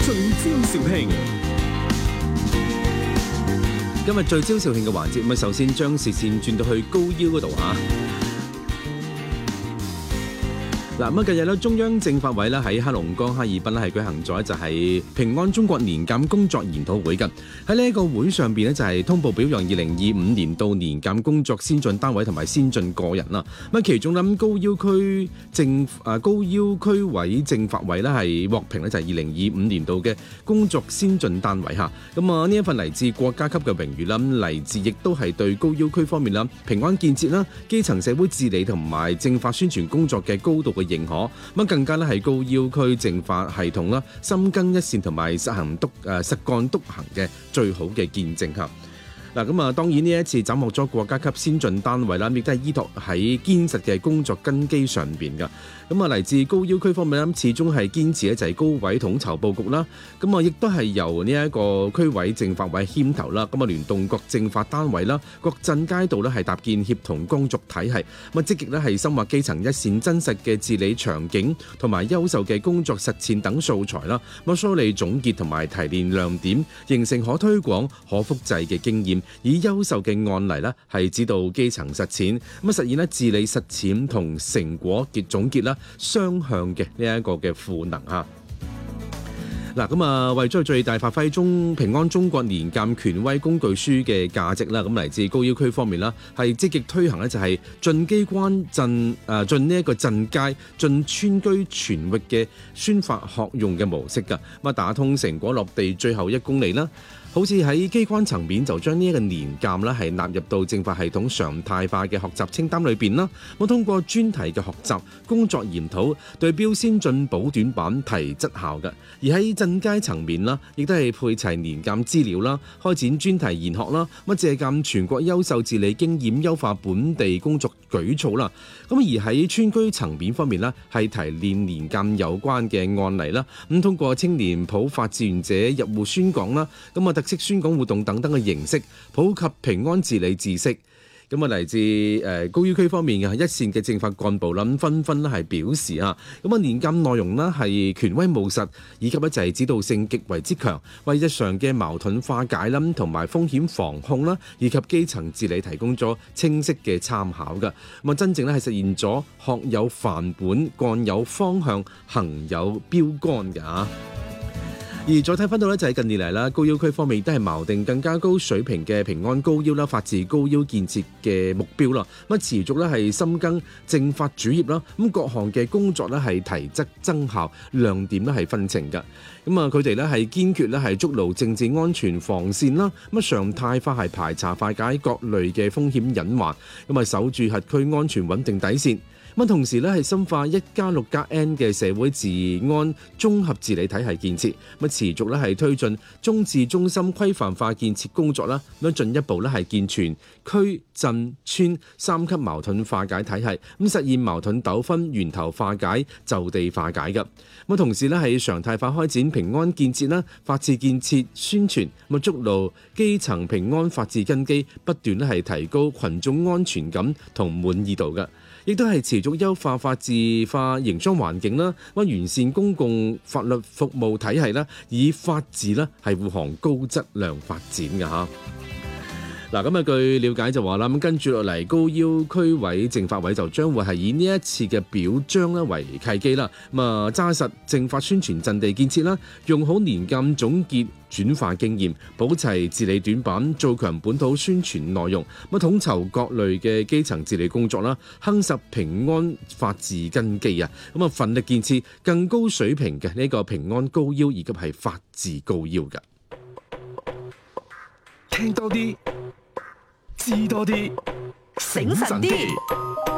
聚焦肇慶。今日聚焦肇慶嘅環節，首先將視線轉到去高腰嗰度嚇。嗱，近日咧，中央政法委咧喺黑龍江哈爾濱咧係舉行咗就係平安中國年鑑工作研討會嘅。喺呢一個會上邊咧就係通報表揚2025年度年鑑工作先進單位同埋先進個人啦。其中咧高腰區委政法委咧係獲評咧就係2025年度嘅工作先進單位嚇。呢一份嚟自國家級嘅榮譽啦，嚟自亦都係對高腰區方面啦、平安建設啦、基層社會治理同埋政法宣傳工作嘅高度嘅認可，更加咧係高腰區政法系統啦深耕一線同埋實幹督行嘅最好嘅見證嚇。當然呢一次斬獲咗國家級先進單位啦，亦都係依託喺堅實嘅工作根基上邊嘅。嚟自高腰區方面咧，始終係堅持咧就係高位統籌佈局啦。亦都係由呢一個區委政法委牽頭啦。聯動各政法單位啦、各鎮街道咧係搭建協同工作體系。積極咧係深化基層一線真實嘅治理場景同埋優秀嘅工作實踐等素材啦。梳理總結同埋提煉亮點，形成可推廣、可複製嘅經驗。以優秀嘅案例咧，係指導基層實踐，實現咧治理實踐同成果嘅總結啦，雙向嘅呢一個嘅賦能嚇。為咗最大發揮平安中國年鑑權威工具書嘅價值啦，嚟自高腰區方面啦，係積極推行咧就係進機關進呢一個鎮街、進村居全域嘅宣發學用嘅模式㗎，打通成果落地最後1公里啦。好似喺機關層面就將呢一個年鑑啦係納入到政法系統常態化嘅學習清單裏邊啦。通過專題嘅學習工作研討，對標先進補短板提質效嘅。而喺鎮街層面啦，亦都係配齊年鑑資料啦，開展專題研學啦，借鑑全國優秀治理經驗，優化本地工作舉措啦。而喺村居層面方面呢，係提煉年鑑有關嘅案例啦。通過青年普發志願者入戶宣講啦，特色宣講活動等等嘅形式，普及平安治理知識。嚟自高腰區方面嘅一線嘅政法幹部啦，紛紛係表示啊，年鑑內容呢係權威務實，以及就係指導性極為之強，為日常嘅矛盾化解啦，同埋風險防控啦，以及基層治理提供咗清晰嘅參考嘅。真正咧係實現咗學有範本、幹有方向、行有標杆嘅。而再睇翻到咧，就係近年嚟啦，高腰區方面亦都係錨定更加高水平嘅平安高腰啦、法治高腰建設嘅目標啦。持續咧係深耕政法主業啦，各項嘅工作咧係提質增效，亮點咧係分呈嘅。佢哋咧係堅決咧係築牢政治安全防線啦，常態化係排查化解各類嘅風險隱患，守住轄區安全穩定底線。同時咧係深化1+6+N 嘅社會治安綜合治理體系建設，持續咧係推進中治中心規範化建設工作啦，進一步咧係健全區鎮村3級矛盾化解體系，實現矛盾糾紛源頭化解、就地化解嘅。同時咧係常態化開展平安建設啦、法治建設宣傳，築牢基層平安法治根基，不斷咧係提高群眾安全感同滿意度嘅。亦都係持續優化法治化營商環境啦，完善公共法律服務體系啦，以法治啦係護航高質量發展嘅嚇。據了解就話啦，跟住落嚟高腰區委政法委就將會係以呢一次嘅表彰咧為契機啦，揸實政法宣傳陣地建設啦，用好年鑑總結轉化經驗，補齊治理短板，做強本土宣傳內容，統籌各類嘅基層治理工作啦，夯實平安法治根基啊，奮力建設更高水平嘅呢個平安高腰以及係法治高腰嘅。 聽多啲，知多啲，醒神啲。